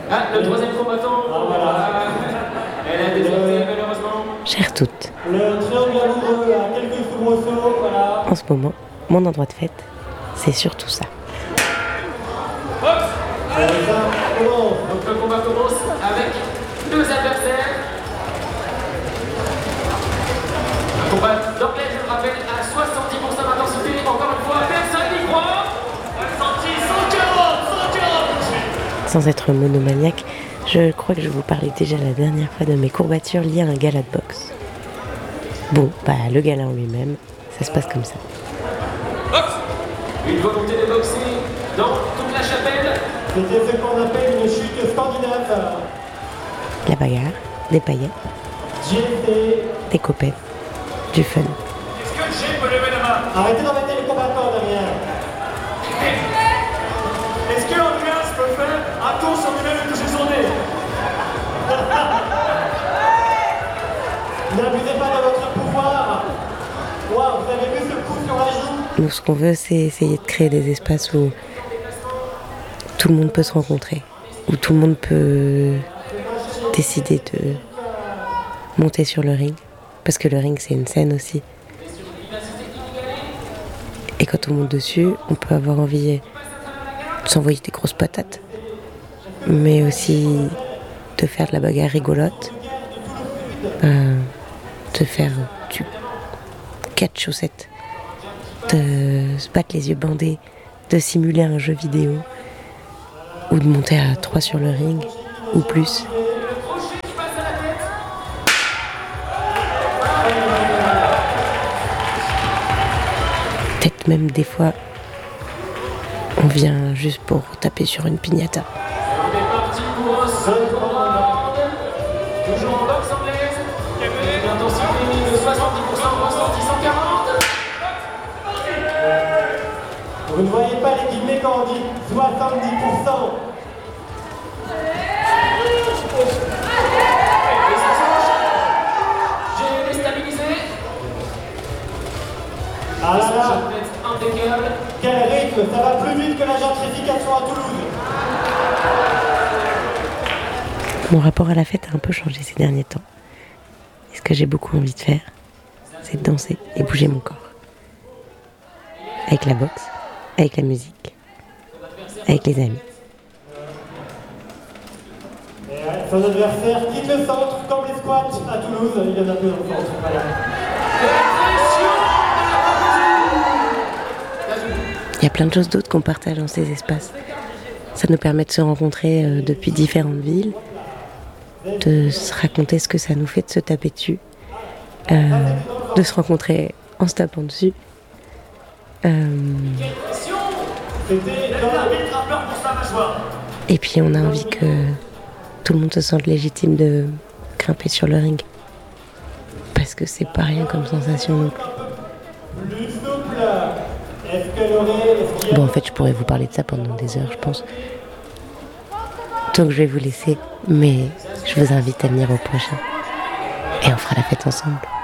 Ah, le troisième combattant. Elle a déserté malheureusement. Chères toutes. Le triangle amoureux à quelques soubresauts, voilà. En ce moment, mon endroit de fête, c'est surtout ça. Donc le combat commence avec deux adversaires. Un combat d'anglais, je le rappelle, à 70% d'intensité. Encore une fois, personne n'y croit. Ressenti 140. Sans être monomaniaque, je crois que je vous parlais déjà la dernière fois de mes courbatures liées à un gala de boxe. Bon, le gala en lui-même, ça se passe comme ça. Une volonté de boxer dans toute la chapelle. C'était ce qu'on appelle une chute scandinave. La bagarre, des paillettes, JLT. des copettes, du fun. Est-ce que j'ai peut lever la main? Arrêtez d'embêter les combattants derrière. Est-ce que Andreas peut faire un tour sur lui-même et toucher son nez? N'abusez pas de votre pouvoir. Wow, vous avez vu ce coup sur la joue? Nous, ce qu'on veut, c'est essayer de créer des espaces où tout le monde peut se rencontrer, où tout le monde peut décider de monter sur le ring, parce que le ring, c'est une scène aussi. Et quand on monte dessus, on peut avoir envie de s'envoyer des grosses patates, mais aussi de faire de la bagarre rigolote, de faire du 4 chaussettes, de se battre les yeux bandés, de simuler un jeu vidéo, ou de monter à 3 sur le ring, ou plus. Peut-être même des fois, on vient juste pour taper sur une piñata. On est parti pour un seul round. Toujours en boxe anglaise. Une intensité de 70%, ressenti 140. Vous ne voyez pas les guillemets quand on dit 70%. J'ai déstabilisé. Ah là là, Je vais être impeccable. quel rythme, ça va plus vite que la gentrification à Toulouse. Mon rapport à la fête a un peu changé ces derniers temps. Et ce que j'ai beaucoup envie de faire, c'est de danser et bouger mon corps. Avec la boxe, avec la musique, avec les amis. Son adversaire quitte le centre comme les squats à Toulouse. Il y en a peu dans le centre. Voilà. Il y a plein de choses d'autres qu'on partage dans ces espaces. Ça nous permet de se rencontrer depuis différentes villes, de se raconter ce que ça nous fait de se taper dessus, de se rencontrer en se tapant dessus. Et puis on a envie que tout le monde se sente légitime de grimper sur le ring. Parce que c'est pas rien comme sensation non plus. Bon, en fait, je pourrais vous parler de ça pendant des heures, je pense. Donc je vais vous laisser, mais je vous invite à venir au prochain. Et on fera la fête ensemble.